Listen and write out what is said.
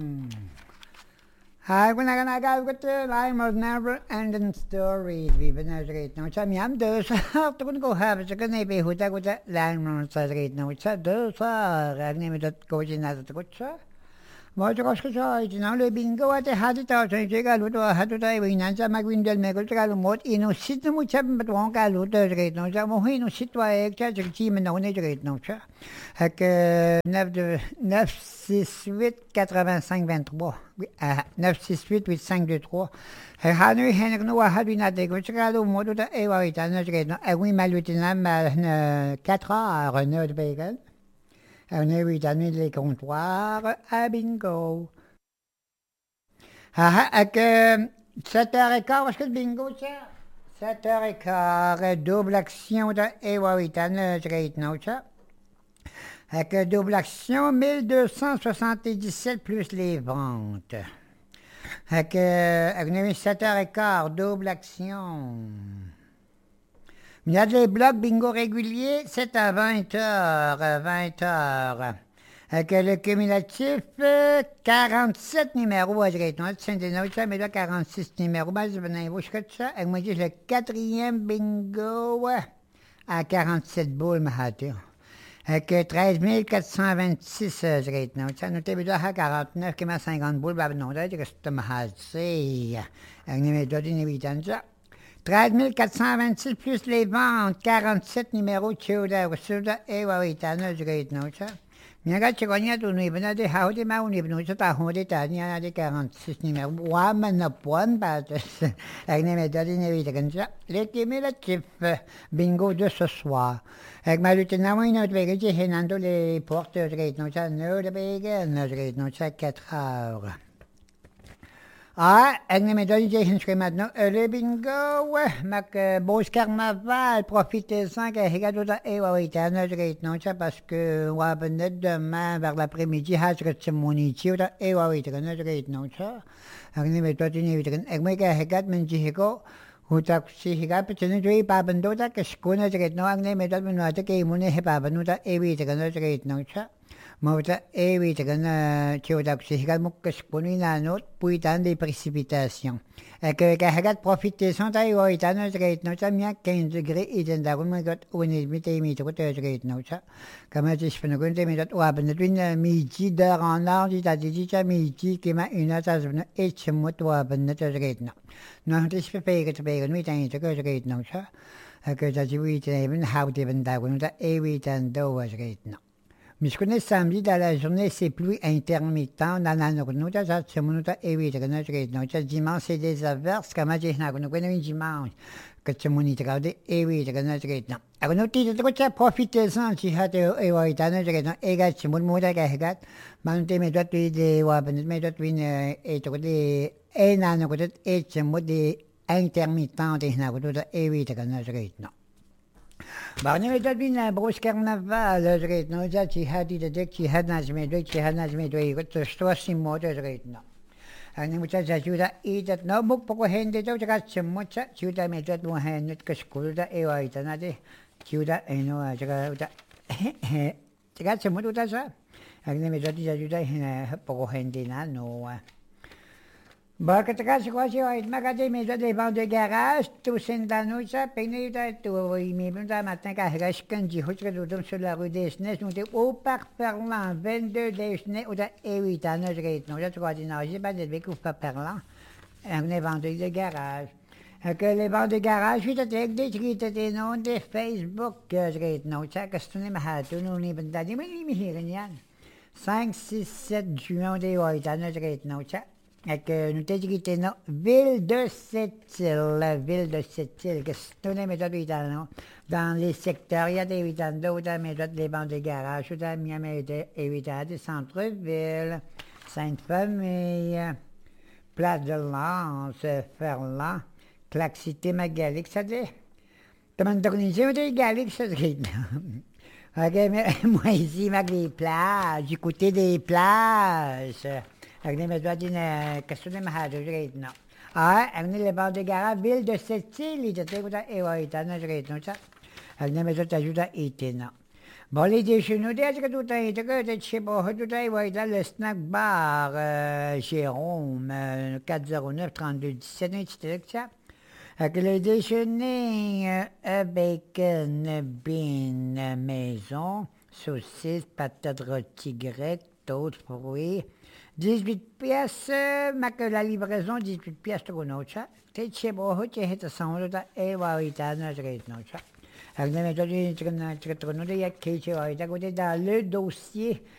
Hi, when I got with the line of never ending stories. We been as great now. Chami am do sa to go have a second be who that with that line on sa great now. Cha do sa ragni mit dat go jin na to cha. Mo to ko sa ina le bingo at had ta so je ga lu to had to dai we nan cha mag win del me ko cha lu mot ino sit mu cha bet won ga lu to great now. Cha mo ino sit wa ek cha ji me no ne great now cha. Hak 968 85 23. 968 8523. Han nu hen nu har vi nat det så kan du må du da var i den så greit er vi mal ut den med 4 heures ned til bacon. Er nu i den le comptoir à bingo. Ak 7h15 parce que bingo ça 7h15 double action da var i den så greit nu så. Avec double action, 1277 plus les ventes. Avec 7h15, double action. Il y a des blocs bingo réguliers, c'est à 20h, 20h. Avec le cumulatif, 47 numéros à Greyton. C'est des notes, mais là, 46 numéros. Je vais vous dire ça. Et moi, j'ai le 4e bingo à 47 boules, ma hâte. Avec 13 426 great now. Ça nous t'es à 49 qui m'a 50 boules, bah non, là, je reste mahal, c'est. Un numéro d'une évidence. 13 426 plus les ventes, 47 numéros de Chouda, et oui, t'as un great now, ça. Mais regarde, tu connais tout, nous, il y a des mains, nous, ça t'a honte, t'as des 46 numéros. Ouais, mais n'a pas de bâtisse. Un numéro d'une évidence. Les cumulatifs bingo de ce soir. Avec ma lieutenant, oui, notre vérité, j'ai nando les portes de great now, ça, nous, de bacon, notre great now, ça, 4 heures. Ah, ak na may doon dyan sa maintenant, le bingo, mak beau carnaval, profitez-en, que regarde dans oui, t'as un great non, ça, parce que, on va venir demain, vers l'après-midi, à ce que c'est mon iti, oui, t'as un great non, ça. Ak na may doon dyan, ak may kahigat, man jihiko, hutak si higat, pero na dyan, papando, ta, kasko na great no, ak na may doon, manuata, kayo muna, hipapando, ta, oui, t'as un great non, ça. Mauta ewi tagana chiodak si higal mukas punina not puitan des précipitations. Que kahagat profiter son taille ou itano great no tamia 15 degrés et dans la got une mité mité ko great no ça. Comme je fais une minute ou abne twin midi d'heure en heure dit à dit ça midi qui m'a une heure ça et chmot ou abne great no. Non je fais payer que payer nous t'as great no ça. Que ça dit oui t'es even how t'es ben da no ta ewi tan do was great no. Mais je connais samedi dans la journée, c'est pluie intermittent. Dans la journée, ça c'est mon autre évite. Dimanche, c'est des averses. Comme je dis, on dimanche. Que c'est mon autre évite. Alors, nous disons, profitez-en. Si vous avez évité, égal, c'est mon mot de gagat. Mante, mais toi, tu es wapen, mais toi, tu es un an, et c'est mon de intermittent. Évite. Barney met dat binnen broos carnaval, dat reed nou dat je had die de dik, je had naast me doet, je had naast me doet, je gaat de stoos in motor, dat reed nou. En je moet dat je dat eet dat nou boek poko hende dat je gaat je moet dat je dat met dat moet hen niet geschool dat eeuw uit dan dat je dat en nou je gaat je moet dat zo. En je met dat je dat poko hende na nou. Bah, que tu as quoi, c'est magasin, mais des bancs de garage, tout c'est dans nous, ça, peine tout, mais même dans matin, quand je reste quand je suis sur la rue des Snés, nous sommes au parc Perlan, 22 des Snés, ou et 8 ans, je reste, non, je crois, non, j'ai pas de vécu pas Perlan, on est vendu de garage. Que les bancs de garage, je suis avec des trucs, des noms de Facebook, je reste, non, ça, que c'est une mahate, nous, on est pas dans mais il me dit, 5, 6, 7 juin, des 8 ans, je reste, non, ça. Avec nous t'écrivons non ville de Sept-Îles, que c'est une méthode dans les secteurs, il y a des évidents d'autres méthodes, les bancs de garage, d'autres méthodes évidents des centres-villes, Sainte-Famille, Place de Lens, Ferland, Claxité, Magalique, ça dit. Comment t'organiser des Galiques, ça dit. Ok, mais moi ici, avec les plages, du côté des plages. Avec les méthodes d'une question de mahado, je regarde non. Ah, avec les bancs de garage, ville de Sept-Îles, il était et ouais, il était non, je regarde non, ça. Avec les méthodes d'ajout à été non. Bon, les déjeuners, que tout a été que tu sais pas, tout a été dans le snack bar Jérôme, 409 32 17, etc. Avec le déjeuner, bacon, bean, maison, saucisse, patates rôties grecques, toast, fruits. 18 pièces, la livraison, 18 pièces, tu connais ça. Tu sais pas, tu sais, tu sais, dans le dossier